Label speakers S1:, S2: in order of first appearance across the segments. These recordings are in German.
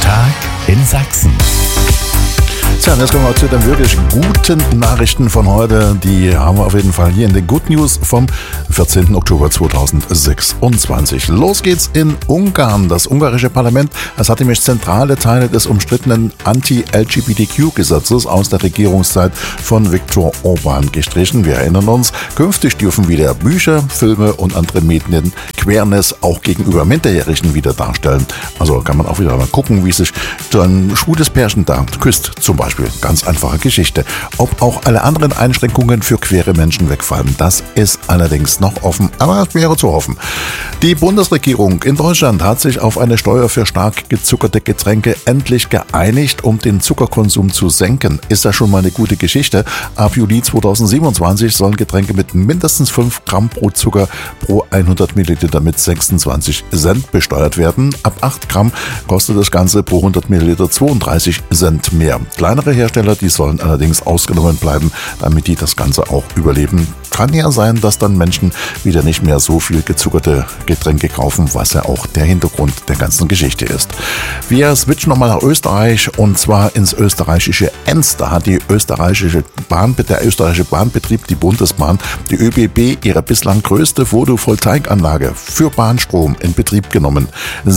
S1: Tag in Sachsen.
S2: Tja, jetzt kommen wir zu den wirklich guten Nachrichten von heute. Die haben wir auf jeden Fall hier in den Good News vom 14. Oktober 2026. Los geht's in Ungarn. Das ungarische Parlament, das hat nämlich zentrale Teile des umstrittenen Anti-LGBTQ-Gesetzes aus der Regierungszeit von Viktor Orbán gestrichen. Wir erinnern uns, künftig dürfen wieder Bücher, Filme und andere Medien Queerness auch gegenüber Minderjährigen wieder darstellen. Also kann man auch wieder mal gucken, wie sich so ein schwules Pärchen da küsst, zum Beispiel. Ganz einfache Geschichte. Ob auch alle anderen Einschränkungen für queere Menschen wegfallen, das ist allerdings noch offen, aber es wäre zu hoffen. Die Bundesregierung in Deutschland hat sich auf eine Steuer für stark gezuckerte Getränke endlich geeinigt, um den Zuckerkonsum zu senken. Ist das schon mal eine gute Geschichte? Ab Juli 2027 sollen Getränke mit mindestens 5 Gramm pro Zucker pro 100 Milliliter mit 26 Cent besteuert werden. Ab 8 Gramm kostet das Ganze pro 100 Milliliter 32 Cent mehr. Kleinere Hersteller, die sollen allerdings ausgenommen bleiben, damit die das Ganze auch überleben. Kann ja sein, dass dann Menschen wieder nicht mehr so viel gezuckerte Getränke kaufen, was ja auch der Hintergrund der ganzen Geschichte ist. Wir switchen nochmal nach Österreich und zwar ins österreichische Enns. Da hat der österreichische Bahnbetrieb, die Bundesbahn, die ÖBB, ihre bislang größte Photovoltaikanlage für Bahnstrom in Betrieb genommen.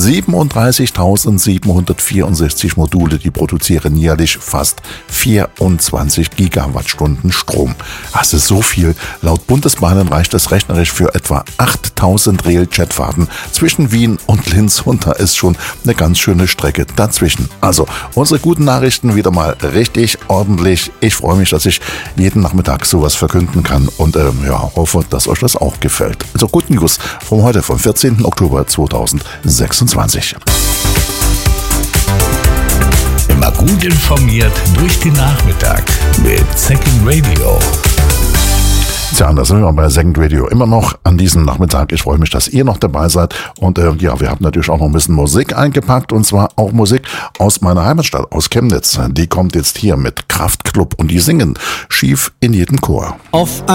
S2: 37.764 Module, die produzieren jährlich fast 24 Gigawattstunden Strom. Das ist so viel. Laut Bundesbahnen reicht es rechnerisch für etwa 8.000 Rail-Jetfahrten zwischen Wien und Linz und da ist schon eine ganz schöne Strecke dazwischen. Also unsere guten Nachrichten wieder mal richtig ordentlich. Ich freue mich, dass ich jeden Nachmittag sowas verkünden kann und hoffe, dass euch das auch gefällt. Also Good News von heute, vom 14. Oktober 2026.
S1: Immer gut informiert durch den Nachmittag mit Second Radio.
S2: Tja, da sind wir bei Second Radio immer noch an diesem Nachmittag. Ich freue mich, dass ihr noch dabei seid. Und wir haben natürlich auch noch ein bisschen Musik eingepackt. Und zwar auch Musik aus meiner Heimatstadt, aus Chemnitz. Die kommt jetzt hier mit Kraftklub und die singen Schief in jedem Chor.
S3: Auf